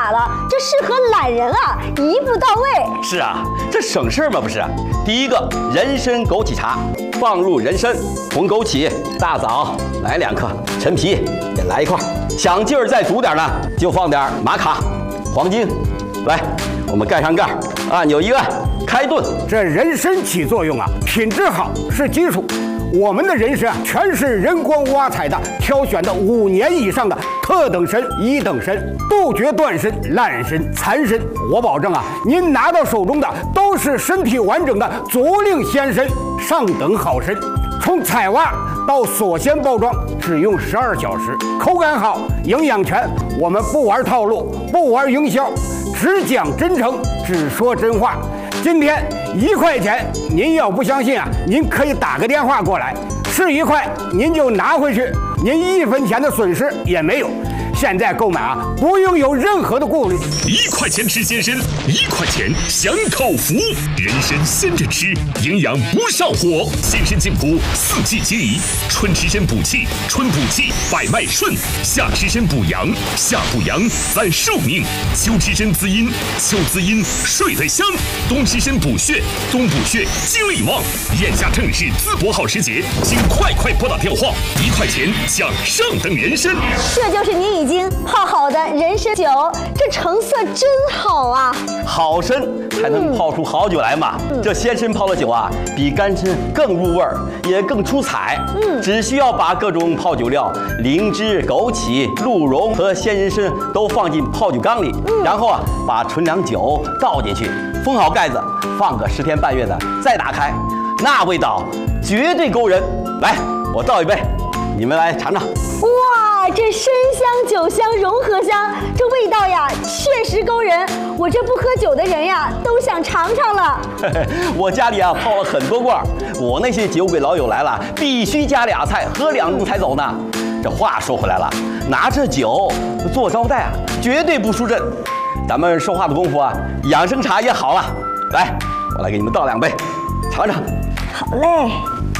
法了，这适合懒人啊，一步到位。 是啊，这省事儿嘛，不是？第一个人参枸杞茶，放入人参、红枸杞、大枣来2克，陈皮也来1块。想劲儿再足点呢，就放点玛卡、黄精。来，我们盖上盖，按钮一按，开炖。 这人参起作用啊，品质好是基础。我们的人参啊，全是人工挖采的，挑选的5年以上的特等参、1等参，杜绝断参、烂参、残参。我保证啊，您拿到手中的都是身体完整的足令鲜参，上等好参。从采挖到锁鲜包装，只用12小时，口感好，营养全。我们不玩套路，不玩营销，只讲真诚，只说真话。今天1块钱，您要不相信啊，您可以打个电话过来，是1块您就拿回去，您1分钱的损失也没有。现在购买啊，不用有任何的顾虑。 1块钱吃鲜参，1块钱享口福。人参鲜着吃，营养不上火。鲜参进补，4季皆宜。春吃参补气，春补气百脉顺；夏吃参补阳，夏补阳赞寿命；秋吃参滋阴，秋滋阴睡得香；冬吃参补血，冬补血精力旺。眼下正是淄博好时节，请快拨打电话，1块钱享上等人参。 这就是您已经泡好的人参酒，这成色真好啊！ 好参才能泡出好酒来嘛。这鲜参泡的酒啊，比干参更入味儿，也更出彩。只需要把各种泡酒料，灵芝、枸杞、鹿茸和鲜人参都放进泡酒缸里，然后啊，把纯粮酒倒进去，封好盖子，放个10天半月的，再打开，那味道绝对勾人。来，我倒一杯，你们来尝尝。 哇，这参香、酒香融合香，这味道呀，确实勾人。我这不喝酒的人呀，都想尝尝了。 我家里啊泡了很多罐，我那些酒鬼老友来了，必须加俩菜，喝2盅才走呢。这话说回来了，拿这酒做招待啊，绝对不输阵。咱们说话的功夫啊，养生茶也好了。来，我来给你们倒2杯，尝尝。 好嘞。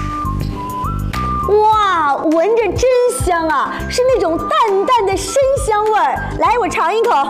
哇，闻着真香啊，是那种淡淡的参香味儿。来，我尝一口，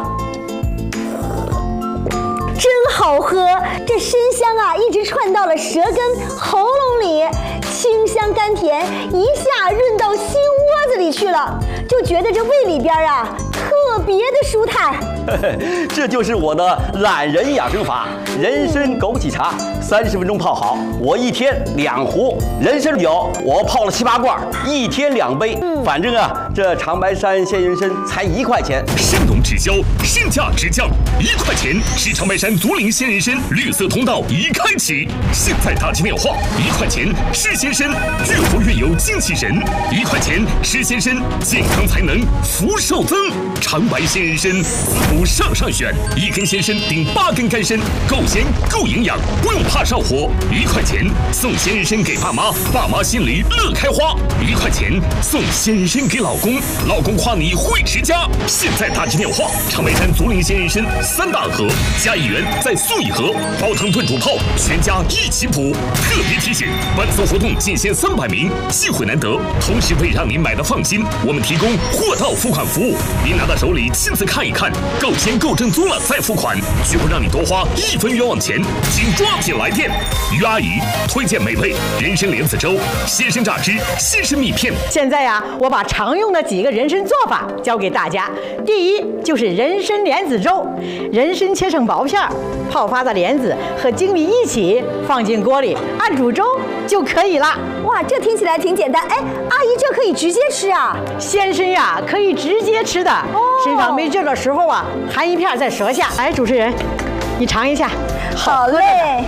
真好喝。这参香啊，一直串到了舌根、喉咙里，清香甘甜，一下润到心窝子里去了，就觉得这胃里边啊，特别的舒坦。 这就是我的懒人养生法，人参枸杞茶，30分钟泡好。我1天2壶人参酒，我泡了7、8罐，1天2杯。反正啊，这长白山鲜人参才1块钱。 神农直销，身价直降，1块钱是长白山竹林鲜人参绿色通道已开启。现在打起电话，1块钱吃鲜参，越活越有精气神。1块钱吃鲜参，健康才能福寿增。长白鲜人参，滋补上选，1根鲜参顶8根干参，够鲜够营养，不用怕上火。1块钱送鲜人参给爸妈，爸妈心里乐开花。1块钱送鲜人参给老公，老公夸你会持家。现在打起电话，长白山竹林鲜人参3大盒加1元再送1盒，煲汤炖煮泡，全家一起补。特别提醒，本次活动仅限300名，机会难得。同时为让您买的放心，我们提供货到付款服务，您拿到手里亲自看一看，够鲜够正宗了再付款，绝不让你多花1分冤枉钱。请抓紧来电。于阿姨推荐美味人参莲子粥、鲜参榨汁、鲜参蜜片。 现在呀，我把常用的几个人参做法教给大家。第一就是人参莲子粥，人参切成薄片，泡发的莲子和粳米一起放进锅里，按煮粥就可以了。 哇，这听起来挺简单。哎，阿姨，这可以直接吃啊？ 鲜参呀，可以直接吃的。身上没劲的时候啊，含一片在舌下。来，主持人，你尝一下。 好嘞。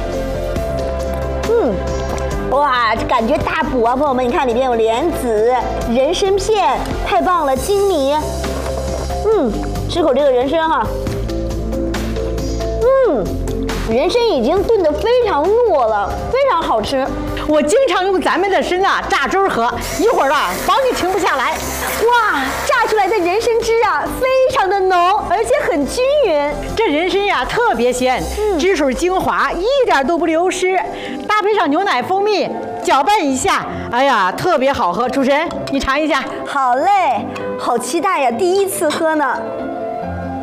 哇，这感觉大补啊，朋友们，你看里面有莲子、人参片，太棒了，粳米。吃口这个人参哈。人参已经炖得非常糯了，非常好吃。 我经常用咱们的参啊榨汁喝，一会儿啊保你停不下来。 哇，榨出来的人参汁啊，非常的浓，而且很均匀。 这人参呀特别鲜，汁水精华一点都不流失，搭配上牛奶蜂蜜，搅拌一下，哎呀，特别好喝。主持人，你尝一下。 好嘞，好期待呀，第一次喝呢。